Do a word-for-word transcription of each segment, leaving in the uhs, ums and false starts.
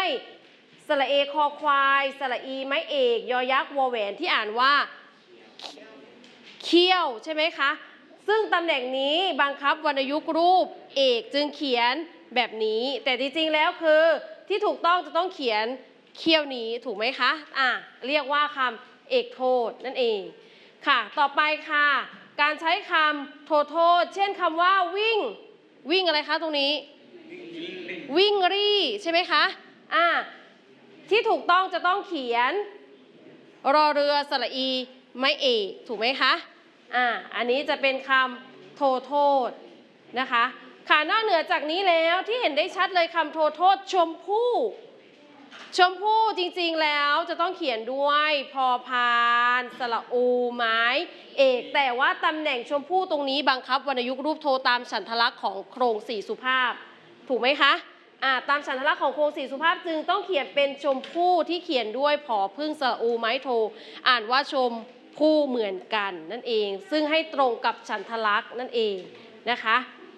สระเอคอควายสระอีไม้เอกยอยักษ์วอแหวนที่อ่านว่าเขี้ยวใช่ไหมคะซึ่งตำแหน่งนี้บังคับวรรณยุกต์รูปเอกจึงเขียนแบบนี้แต่จริงๆแล้วคือที่ถูกต้องจะต้องเขียนเขี้ยวนี้ถูกไหมคะอ่ะเรียกว่าคำเอกโทษนั่นเองค่ะต่อไปค่ะการใช้คำโทโทษเช่นคำว่าวิ่งวิ่งอะไรคะตรงนี้วิ่งรี่ใช่ไหมคะอ่ะที่ถูกต้องจะต้องเขียนรอเรือสระอีไม้เอกถูกไหมคะอ่าอันนี้จะเป็นคำโทโทษนะคะค่ะนอกเหนือจากนี้แล้วที่เห็นได้ชัดเลยคำโทโทษชมพู่ชมพู่จริงๆแล้วจะต้องเขียนด้วยพอพานสระอูไม้เอกแต่ว่าตำแหน่งชมพู่ตรงนี้บังคับวรรณยุกต์รูปโทตามฉันทลักษณ์ของโครงสี่สุภาพถูกไหมคะอ่าตามฉันทลักษณ์ของโครงสี่สุภาพจึงต้องเขียนเป็นชมพู่ที่เขียนด้วยผอพึ่งสระอูไม้โทอ่านว่าชมผู้เหมือนกันนั่นเองซึ่งให้ตรงกับฉันทลักษณ์นั่นเองนะคะ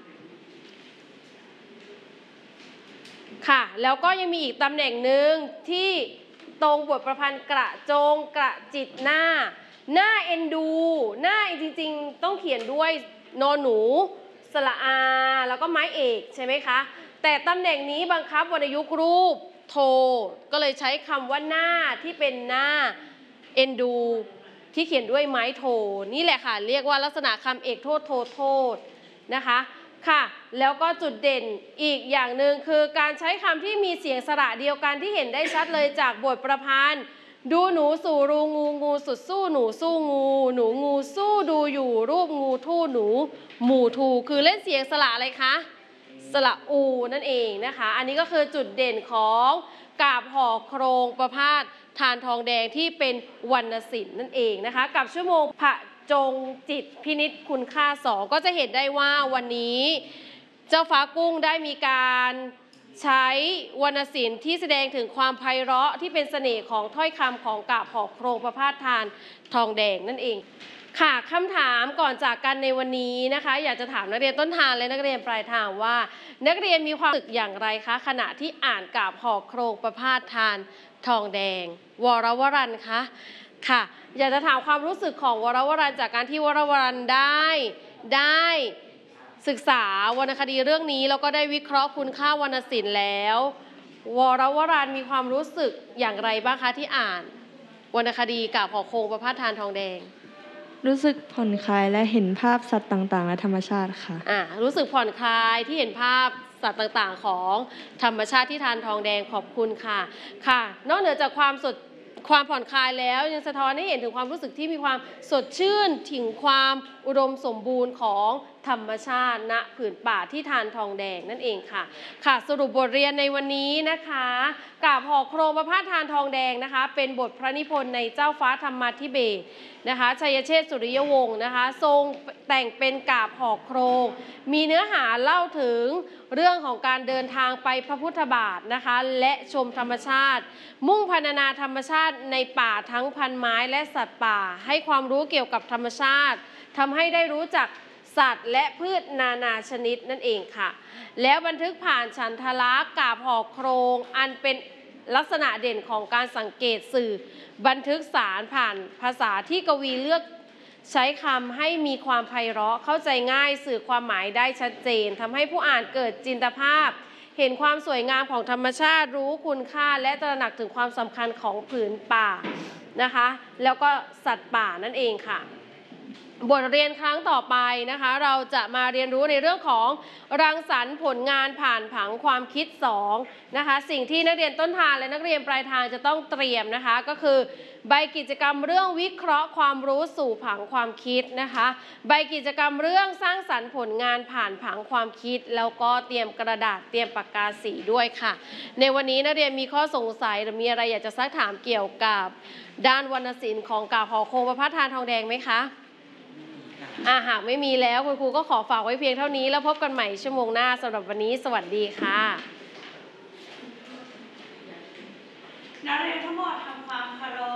ค่ะแล้วก็ยังมีอีกตำแหน่งหนึ่งที่ตรงบทประพันธ์กระโจงกระจิตหน้าหน้าเอ็นดูหน้าจริงๆต้องเขียนด้วยนอหนูสระอาแล้วก็ไม้เอกใช่ไหมคะแต่ตำแหน่งนี้บังคับวรรณยุกต์รูปโทก็เลยใช้คำว่าหน้าที่เป็นหน้าเอ็นดูที่เขียนด้วยไม้โทนี่แหละค่ะเรียกว่าลักษณะคำเอกโทษโทโทษนะคะค่ะแล้วก็จุดเด่นอีกอย่างหนึ่งคือการใช้คำที่มีเสียงสระเดียวกันที่เห็นได้ชัดเลยจากบทประพันธ์ดูหนูสู่รูงูงูสุดสู้หนูสู้งูหนูงูสู้ดูอยู่รูปงูทู่หนูหมู่ทูคือเล่นเสียงสระอะไรคะสระอูนั่นเองนะคะอันนี้ก็คือจุดเด่นของกาบห่อโครงประพาสทานทองแดงที่เป็นวรรณศิลป์นั่นเองนะคะกับชั่วโมงผจงจิตพินิจคุณค่าสองก็จะเห็นได้ว่าวันนี้เจ้าฟ้ากุ้งได้มีการใช้วรรณศิลป์ที่แสดงถึงความไพเราะที่เป็นเสน่ห์ของถ้อยคำของกาบห่อโครงประพาสทานทองแดงนั่นเองค่ะคำถามก่อนจากกันในวันนี้นะคะอยากจะถามนักเรียนต้นทางและนักเรียนปลายทางว่านักเรียนมีความรู้สึกอย่างไรคะขณะที่อ่านกาบห่อโครงประพาสทานทองแดงวรวรันคะค่ะอยากจะถามความรู้สึกของวรวรันจากการที่วรวรันได้ได้ศึกษาวรรณคดีเรื่องนี้แล้วก็ได้วิเคราะห์คุณค่าวรรณศิลป์แล้ววรวรันมีความรู้สึกอย่างไรบ้างคะที่อ่านวรรณคดีกาบห่อโครงประพาสทานทองแดงรู้สึกผ่อนคลายและเห็นภาพสัตว์ต่างๆและธรรมชาติค่ะอ่ารู้สึกผ่อนคลายที่เห็นภาพสัตว์ต่างๆของธรรมชาติที่ทานทองแดงขอบคุณค่ะค่ะนอกเหนือจากความสดความผ่อนคลายแล้วยังสะท้อนให้เห็นถึงความรู้สึกที่มีความสดชื่นถึงความอุดมสมบูรณ์ของธรรมชาติณผืนป่าที่ทานทองแดงนั่นเองค่ะค่ะสรุปบทเรียนในวันนี้นะคะกาบห่อโครงประพาสทานทองแดงนะคะเป็นบทพระนิพนธ์ในเจ้าฟ้าธรรมาธิเบศรนะคะชัยเชษฐ์สุริยวงศ์นะคะทรงแต่งเป็นกาบห่อโครงมีเนื้อหาเล่าถึงเรื่องของการเดินทางไปพระพุทธบาทนะคะและชมธรรมชาติมุ่งพรรณนาธรรมชาติในป่าทั้งพันไม้และสัตว์ป่าให้ความรู้เกี่ยวกับธรรมชาติทำให้ได้รู้จักสัตว์และพืชนานาชนิดนั่นเองค่ะแล้วบันทึกผ่านฉันทลักษณ์กาบห่อโครงอันเป็นลักษณะเด่นของการสังเกตสื่อบันทึกสารผ่านภาษาที่กวีเลือกใช้คำให้มีความไพเราะเข้าใจง่ายสื่อความหมายได้ชัดเจนทำให้ผู้อ่านเกิดจินตภาพเห็นความสวยงามของธรรมชาติรู้คุณค่าและตระหนักถึงความสำคัญของผืนป่านะคะแล้วก็สัตว์ป่านั่นเองค่ะบทเรียนครั้งต่อไปนะคะเราจะมาเรียนรู้ในเรื่องของรังสรรค์ผลงานผ่านผังความคิดสองนะคะสิ่งที่นักเรียนต้นทางและนักเรียนปลายทางจะต้องเตรียมนะคะก็คือใบกิจกรรมเรื่องวิเคราะห์ความรู้สู่ผังความคิดนะคะใบกิจกรรมเรื่องสร้างสรรค์ผลงานผ่านผังความคิดแล้วก็เตรียมกระดาษเตรียมปากกาสีด้วยค่ะในวันนี้นักเรียนมีข้อสงสัยหรือมีอะไรอยากจะซักถามเกี่ยวกับด้านวรรณศิลป์ของกาบห่อโครงประพาสทานทองแดงไหมคะอ่าหากไม่มีแล้วคุณครูก็ขอฝากไว้เพียงเท่านี้แล้วพบกันใหม่ชั่วโมงหน้าสำหรับวันนี้สวัสดีค่ะนักเรียนทั้งหมดทำความเคารพ